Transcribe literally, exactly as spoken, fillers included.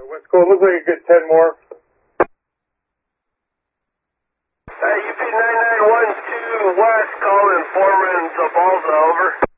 West Coast, looks like a good ten more. Hey, U P nine nine one two West, calling Foreman Zabalza, over.